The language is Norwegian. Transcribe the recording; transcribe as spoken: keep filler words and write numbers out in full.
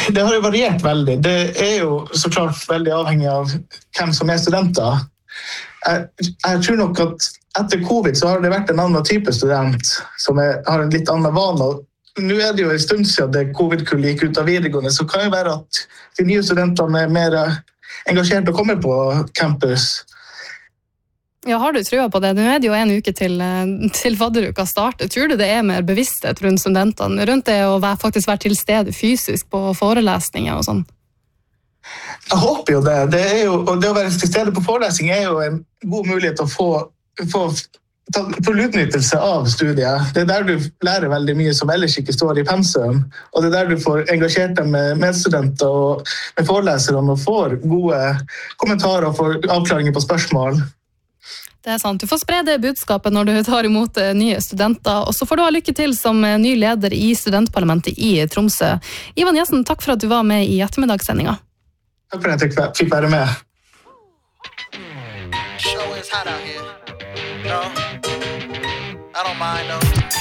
det har jo variert veldig. Det er jo så klart veldig avhengig av hvem som er studenter. Jeg, jeg tror nok at etter covid så har det vært en annen type student som er, har en litt annen vane. Nå er det jo en stund siden det covid-kull gikk ut av videregående, så kan det være at de nye studentene er mer engasjert og kommer på campus. Ja, har du trua på det? Nå er det jo en uke til, til fadderuka starter. Tror du det er mer bevissthet rundt studentene, rundt det å være, faktisk være til stede fysisk på forelesninger og sånn? Jeg håper jo det. Det, er jo, og det å være til stede på forelesning er jo en god mulighet til å få, få full utnyttelse av studiet. Det er der du lærer veldig mye som ellers ikke står i pensum, og det er der du får engasjert deg med medstudenter og med foreleserne og får gode kommentarer og får avklaringer på spørsmål. Det er sant. Du får spre det budskapet når du tar imot nye studenter, og så får du ha lykke til som ny leder i studentparlamentet i Tromsø. Ivan Jessen, takk for at du var med i ettermiddagssendinga. Takk for at jeg fikk være med. Show is hot out here. No, I don't mind though.